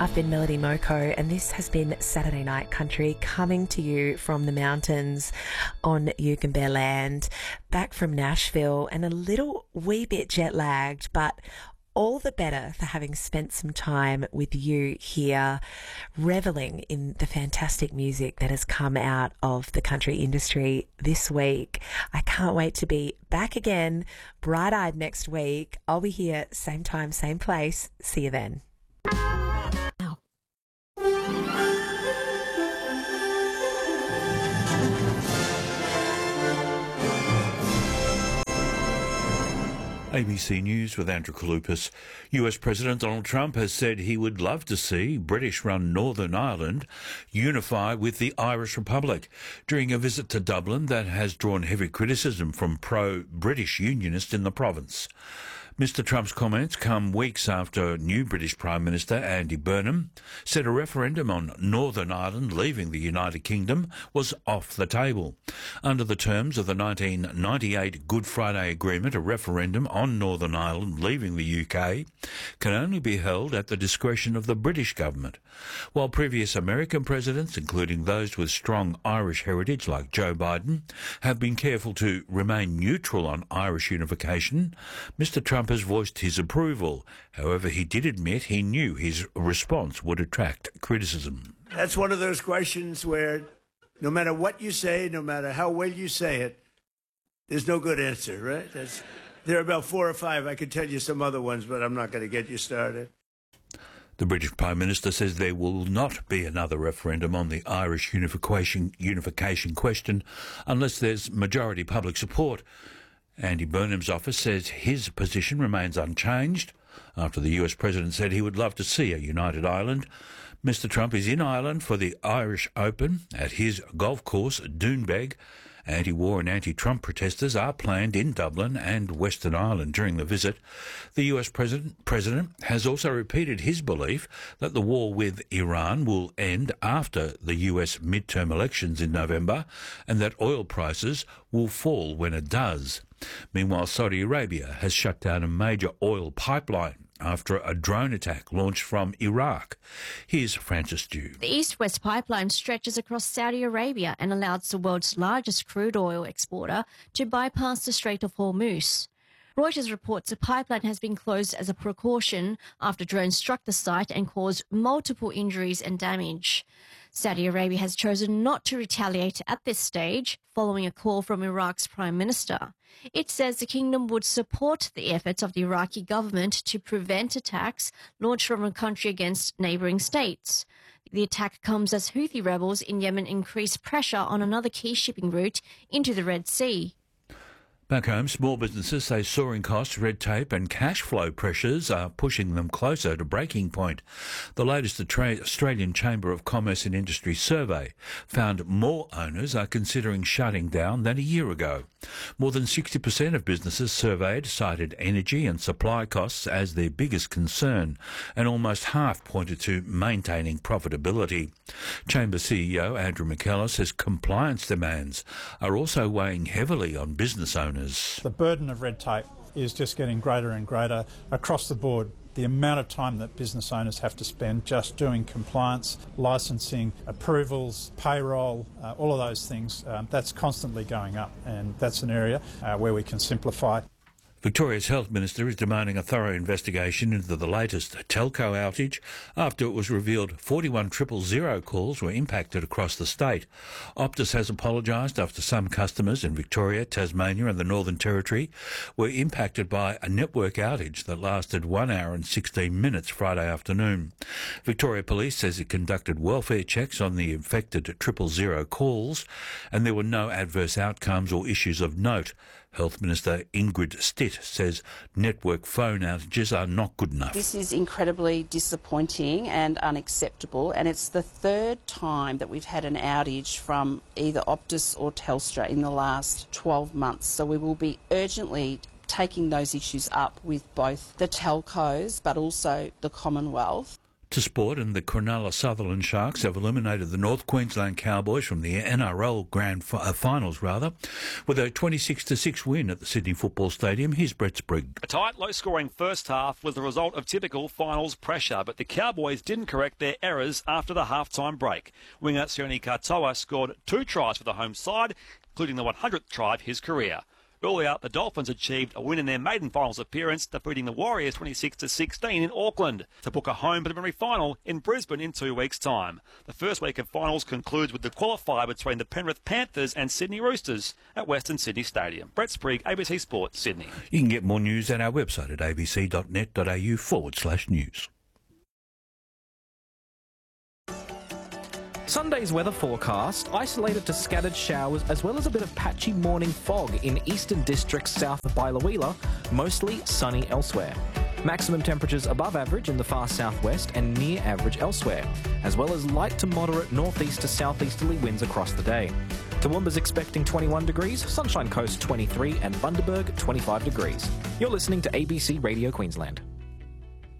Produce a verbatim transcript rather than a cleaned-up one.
I've been Melody Moko, and this has been Saturday Night Country, coming to you from the mountains on Yugambeh land, back from Nashville, and a little wee bit jet lagged, but all the better for having spent some time with you here, reveling in the fantastic music that has come out of the country industry this week. I can't wait to be back again, bright-eyed next week. I'll be here, same time, same place. See you then. A B C News with Andrew Kalupas. U S President Donald Trump has said he would love to see British-run Northern Ireland unify with the Irish Republic during a visit to Dublin that has drawn heavy criticism from pro-British unionists in the province. Mister Trump's comments come weeks after new British Prime Minister Andy Burnham said a referendum on Northern Ireland leaving the United Kingdom was off the table. Under the terms of the nineteen ninety-eight Good Friday Agreement, a referendum on Northern Ireland leaving the U K can only be held at the discretion of the British government. While previous American presidents, including those with strong Irish heritage like Joe Biden, have been careful to remain neutral on Irish unification, Mister Trump has voiced his approval. However, he did admit he knew his response would attract criticism. That's one of those questions where no matter what you say, no matter how well you say it, there's no good answer, right? That's, there are about four or five. I could tell you some other ones, but I'm not going to get you started. The British Prime Minister says there will not be another referendum on the Irish unification, unification question unless there's majority public support. Andy Burnham's office says his position remains unchanged after the U S President said he would love to see a united Ireland. Mister Trump is in Ireland for the Irish Open at his golf course, Doonbeg. Anti-war and anti-Trump protesters are planned in Dublin and Western Ireland during the visit. The U S President, President has also repeated his belief that the war with Iran will end after the U S midterm elections in November and that oil prices will fall when it does. Meanwhile, Saudi Arabia has shut down a major oil pipeline after a drone attack launched from Iraq. Here's Francis Dew. The East-West pipeline stretches across Saudi Arabia and allows the world's largest crude oil exporter to bypass the Strait of Hormuz. Reuters reports the pipeline has been closed as a precaution after drones struck the site and caused multiple injuries and damage. Saudi Arabia has chosen not to retaliate at this stage, following a call from Iraq's Prime Minister. It says the kingdom would support the efforts of the Iraqi government to prevent attacks launched from a country against neighbouring states. The attack comes as Houthi rebels in Yemen increase pressure on another key shipping route into the Red Sea. Back home, small businesses say soaring costs, red tape and cash flow pressures are pushing them closer to breaking point. The latest Australian Chamber of Commerce and Industry survey found more owners are considering shutting down than a year ago. More than sixty percent of businesses surveyed cited energy and supply costs as their biggest concern, and almost half pointed to maintaining profitability. Chamber C E O Andrew McKellar says compliance demands are also weighing heavily on business owners. The burden of red tape is just getting greater and greater across the board. The amount of time that business owners have to spend just doing compliance, licensing, approvals, payroll, uh, all of those things, um, that's constantly going up, and that's an area uh, where we can simplify. Victoria's Health Minister is demanding a thorough investigation into the latest telco outage after it was revealed forty-one triple zero calls were impacted across the state. Optus has apologised after some customers in Victoria, Tasmania and the Northern Territory were impacted by a network outage that lasted one hour and sixteen minutes Friday afternoon. Victoria Police says it conducted welfare checks on the infected triple zero calls and there were no adverse outcomes or issues of note. Health Minister Ingrid Stitt says network phone outages are not good enough. This is incredibly disappointing and unacceptable, and it's the third time that we've had an outage from either Optus or Telstra in the last twelve months. So we will be urgently taking those issues up with both the telcos but also the Commonwealth. To sport, and the Cronulla Sutherland Sharks have eliminated the North Queensland Cowboys from the N R L Grand fi- uh, Finals, rather, with a twenty-six to six win at the Sydney Football Stadium. Here's Brett Sprigg. A tight, low-scoring first half was the result of typical finals pressure, but the Cowboys didn't correct their errors after the half-time break. Winger Sione Katoa scored two tries for the home side, including the one hundredth try of his career. Earlier, the Dolphins achieved a win in their maiden finals appearance, defeating the Warriors twenty-six to sixteen in Auckland to book a home preliminary final in Brisbane in two weeks' time. The first week of finals concludes with the qualifier between the Penrith Panthers and Sydney Roosters at Western Sydney Stadium. Brett Sprigg, A B C Sports, Sydney. You can get more news at our website at abc.net.au forward slash news. Sunday's weather forecast, isolated to scattered showers as well as a bit of patchy morning fog in eastern districts south of Biloela, mostly sunny elsewhere. Maximum temperatures above average in the far southwest and near average elsewhere, as well as light to moderate northeast to southeasterly winds across the day. Toowoomba's expecting twenty-one degrees, Sunshine Coast twenty-three and Bundaberg twenty-five degrees. You're listening to A B C Radio Queensland.